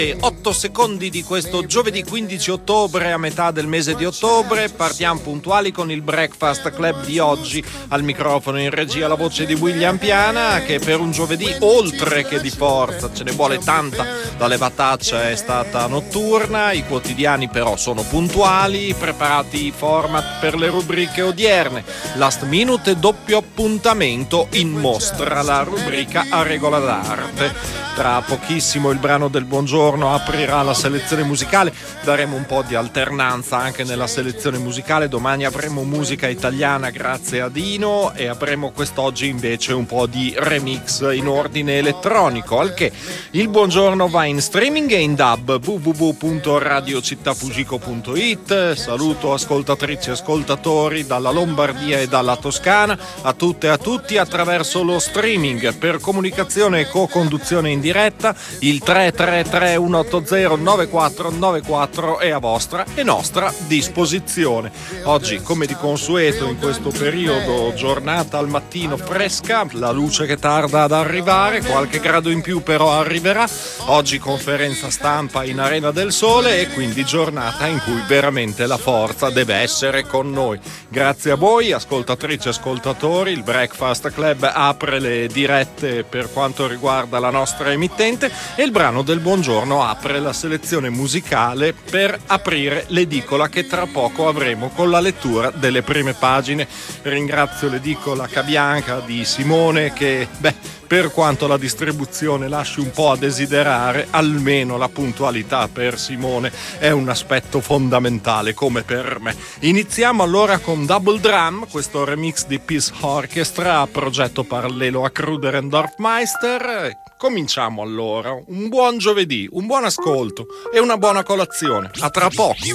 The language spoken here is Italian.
8 secondi di questo giovedì 15 ottobre, a metà del mese di ottobre. Partiamo puntuali con il Breakfast Club di oggi. Al microfono in regia la voce di William Piana, che per un giovedì oltre che di forza, ce ne vuole tanta, la levataccia è stata notturna. I quotidiani però sono puntuali, preparati i format per le rubriche odierne. Last minute e doppio appuntamento in mostra, la rubrica a regola d'arte. Tra pochissimo il brano del buongiorno aprirà la selezione musicale, daremo un po' di alternanza anche nella selezione musicale. Domani avremo musica italiana grazie a Dino e avremo quest'oggi invece un po' di remix in ordine elettronico, al che il buongiorno va in streaming e in dub www.radiocittafugico.it. Saluto ascoltatrici e ascoltatori dalla Lombardia e dalla Toscana, a tutte e a tutti attraverso lo streaming. Per comunicazione e co-conduzione in diretta il 333 180 9494 è a vostra e nostra disposizione. Oggi, come di consueto in questo periodo, giornata al mattino fresca, la luce che tarda ad arrivare, qualche grado in più però arriverà. Oggi conferenza stampa in Arena del Sole e quindi giornata in cui veramente la forza deve essere con noi. Grazie a voi ascoltatrici e ascoltatori. Il Breakfast Club apre le dirette per quanto riguarda la nostra emittente e il brano del buongiorno apre la selezione musicale per aprire l'edicola che tra poco avremo con la lettura delle prime pagine. Ringrazio l'edicola Cabianca di Simone che, per quanto la distribuzione lasci un po' a desiderare, almeno la puntualità per Simone è un aspetto fondamentale come per me. Iniziamo allora con Double Drum, questo remix di Peace Orchestra, progetto parallelo a Kruder and Dorfmeister. Cominciamo allora, un buon giovedì, un buon ascolto e una buona colazione. A tra poco.